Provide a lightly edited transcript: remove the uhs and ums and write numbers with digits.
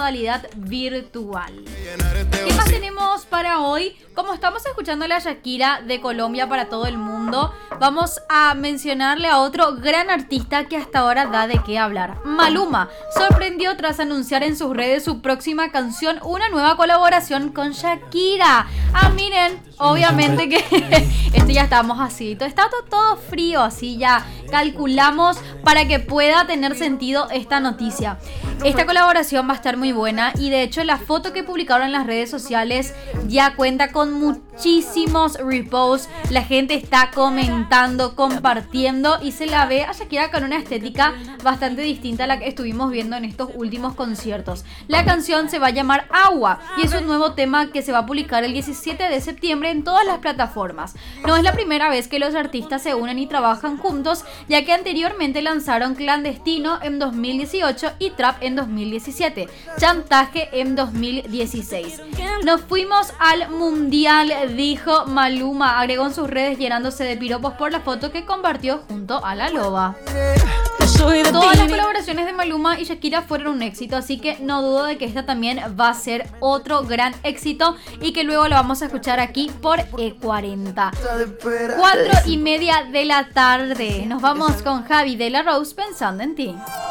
modalidad virtual. ¿Qué más tenemos para hoy? Como estamos escuchando a la Shakira de Colombia para todo el mundo, vamos a mencionarle a otro gran artista que hasta ahora da de qué hablar. Maluma sorprendió tras anunciar en sus redes su próxima canción, una nueva colaboración con Shakira. Miren, obviamente que ya estamos así, está todo frío, así ya calculamos para que pueda tener sentido esta noticia. Esta colaboración va a estar muy buena y de hecho la foto que publicaron en las redes sociales ya cuenta con muchísimos reposts. La gente está comentando, compartiendo y se la ve a Shakira con una estética bastante distinta a la que estuvimos viendo en estos últimos conciertos. La canción se va a llamar Agua y es un nuevo tema que se va a publicar el 17 de septiembre en todas las plataformas. No es la primera vez que los artistas se unen y trabajan juntos, ya que anteriormente lanzaron Clandestino en 2018 y Trap en 2017, Chantaje en 2016. Nos fuimos al mundial, dijo Maluma, agregó en sus redes llenándose de piropos por la foto que compartió junto a la loba. Todas las colaboraciones de Maluma y Shakira fueron un éxito, así que no dudo de que esta también va a ser otro gran éxito y que luego lo vamos a escuchar aquí por E40. 4:30 de la tarde. Nos vamos con Javi de la Rose, Pensando en Ti.